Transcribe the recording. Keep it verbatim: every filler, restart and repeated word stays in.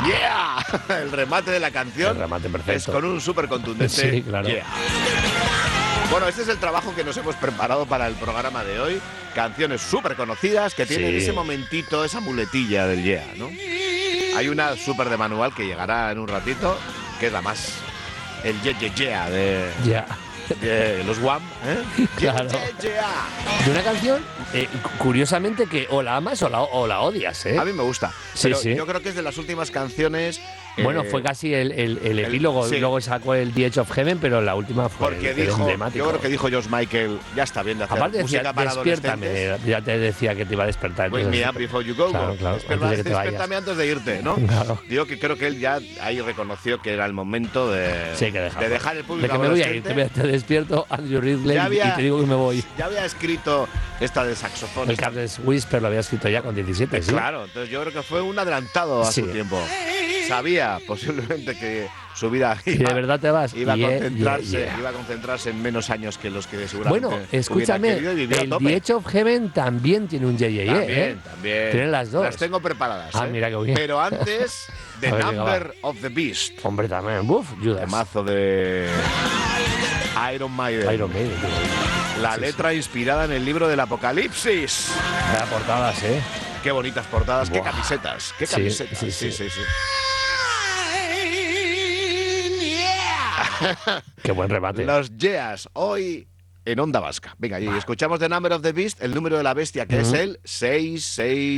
Yeah. El remate de la canción El remate perfecto. es con un súper contundente. Sí, claro. Yeah. Bueno, este es el trabajo que nos hemos preparado para el programa de hoy. Canciones súper conocidas que tienen Sí. ese momentito, esa muletilla del yeah, ¿no? Hay una súper de manual que llegará en un ratito, que es la más... El yeah, yeah, yeah de, Ya. de los Wham, ¿eh? Claro. Yeah, yeah, yeah. De una canción, eh, curiosamente, que o la amas o la, o la odias, ¿eh? A mí me gusta. Sí, Pero sí. yo creo que es de las últimas canciones... Bueno, eh, fue casi el, el, el epílogo, sí. luego sacó el The Edge of Heaven, pero la última fue Porque el, el dijo, emblemático. yo creo que dijo George Michael, ya está bien de hacer Aparte decía, música para despiértame, adolescentes. ya te decía que te iba a despertar. Wake me entonces- up before you go. Claro, go. claro, Despierta- antes de que te vayas. despiértame antes de irte, ¿no? Claro. Digo que creo que él ya ahí reconoció que era el momento de, Sí, hay que dejarlo. de dejar el De público que me voy a ir, adolescente. te, te despierto, Andrew Ridley, Ya y había- te digo que me voy. Ya había escrito esta de saxofón. El Carles Whisper lo había escrito ya con diecisiete, ¿sí? Claro, entonces yo creo que fue un adelantado a Sí. su tiempo. Sabía posiblemente que su vida Y iba, de verdad te vas. iba, a Yeah, concentrarse, yeah, yeah. iba a concentrarse en menos años que los que seguramente Bueno, hubiera escúchame, querido y vivió a el tope. The Edge of Heaven también tiene un yeah, yeah, yeah, También, ¿eh? también. Tienen las dos. Las tengo preparadas. Ah, ¿eh? mira qué bien. Pero antes, The A ver, venga, Number of the Beast. Hombre, también. Uf, Judas. Temazo de Iron Maiden. Iron Maiden. qué bonito. La Sí, letra inspirada en el libro del Apocalipsis. sí. Vaya portadas, ¿eh? Qué bonitas portadas, qué Buah. camisetas, qué Sí, camisetas. sí, Sí, sí. sí, sí. Qué buen remate. Los Yeas, hoy en Onda Vasca. Venga, y escuchamos The Number of the Beast, el número de la bestia, que es el seis seis.